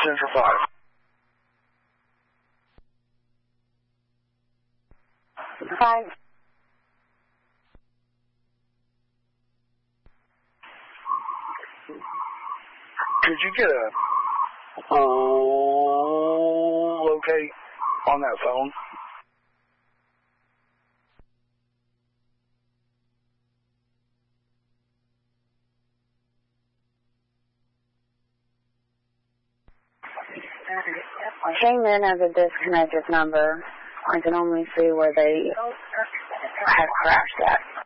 Central 5. Five. Could you get a locate on that phone? Came in as a disconnected number. I can only see where they have crashed at.